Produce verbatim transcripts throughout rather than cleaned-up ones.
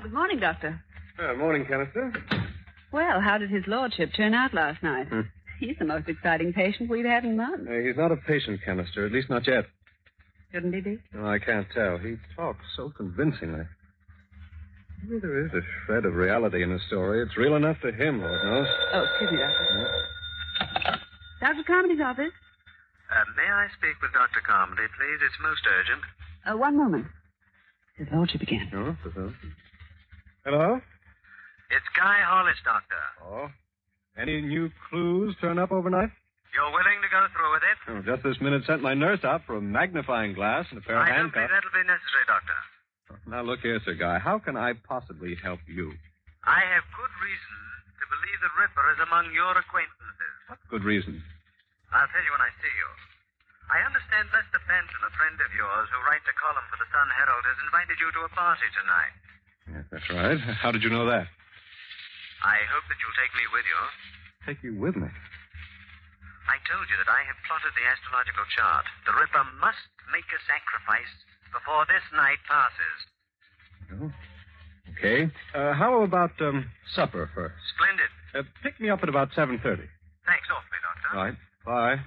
good morning, Doctor. Uh, morning, Canister. Well, how did his lordship turn out last night? Hmm. He's the most exciting patient we've had in months. Uh, he's not a patient, Canister, at least not yet. Shouldn't he be? No, I can't tell. He talks so convincingly. Maybe there is a shred of reality in his story. It's real enough to him, Lord knows. Oh, excuse me, Doctor. Yeah. Doctor Carmody's office? Uh, may I speak with Doctor Carmody, please? It's most urgent. Uh, one moment. His lordship again. Oh, hello? Hello? It's Guy Hollis, Doctor. Oh. Any new clues turn up overnight? You're willing to go through with it? Oh, just this minute sent my nurse out for a magnifying glass and a pair of I don't handcuffs. think that'll be necessary, Doctor. Now, look here, Sir Guy. How can I possibly help you? I have good reason to believe the Ripper is among your acquaintances. What good reason? I'll tell you when I see you. I understand Lester Benton, a friend of yours who writes a column for the Sun Herald, has invited you to a party tonight. Yes, that's right. How did you know that? I hope that you'll take me with you. Take you with me. I told you that I have plotted the astrological chart. The Ripper must make a sacrifice before this night passes. Oh. Okay. Uh, how about um, supper first? Splendid. Uh, pick me up at about seven thirty. Thanks awfully, Doctor. All right. Bye.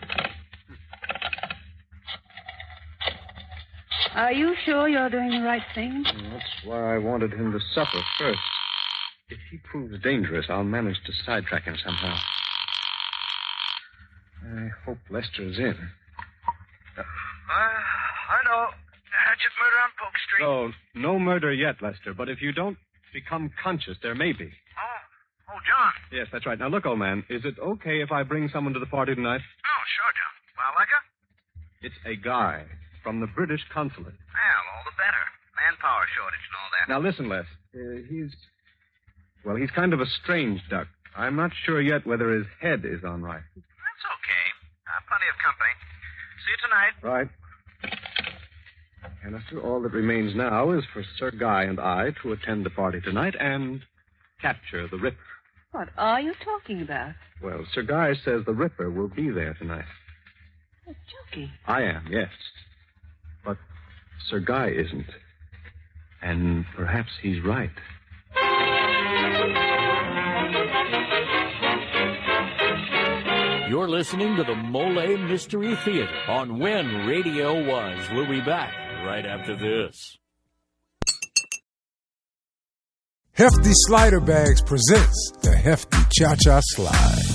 Are you sure you're doing the right thing? Well, that's why I wanted him to suffer first. If he proves dangerous, I'll manage to sidetrack him somehow. I hope Lester's in. Uh, I know. Hatchet murder on Polk Street. Oh, no murder yet, Lester, but if you don't become conscious, there may be. Oh, oh, John. Yes, that's right. Now, look, old man, is it okay if I bring someone to the party tonight? Oh, sure, John. Well, like her? It's a guy from the British consulate. Well, all the better. Manpower shortage and all that. Now, listen, Les. Uh, he's... Well, he's kind of a strange duck. I'm not sure yet whether his head is on right. That's okay. Uh, plenty of company. See you tonight. Right. Canister, all that remains now is for Sir Guy and I to attend the party tonight and capture the Ripper. What are you talking about? Well, Sir Guy says the Ripper will be there tonight. You're joking. I am, yes. But Sir Guy isn't. And perhaps he's right. You're listening to the Mole Mystery Theater on When Radio Was. We'll be back right after this. Hefty Slider Bags presents the Hefty Cha-Cha Slide.